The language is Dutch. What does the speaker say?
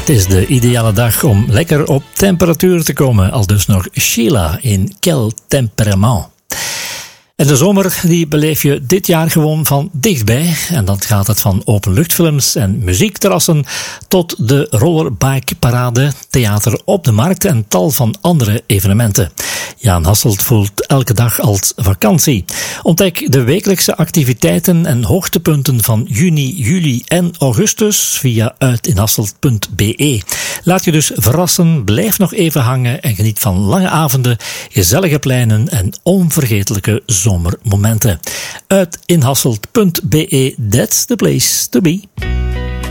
Het is de ideale dag om lekker op temperatuur te komen, al dus nog Sheila in Quel Temperament. En de zomer die beleef je dit jaar gewoon van dichtbij. En dan gaat het van openluchtfilms en muziekterrassen tot de rollerbikeparade, theater op de markt en tal van andere evenementen. Jan Hasselt voelt elke dag als vakantie. Ontdek de wekelijkse activiteiten en hoogtepunten van juni, juli en augustus via uitinhasselt.be. Laat je dus verrassen, blijf nog even hangen en geniet van lange avonden, gezellige pleinen en onvergetelijke zomermomenten. Uitinhasselt.be, that's the place to be.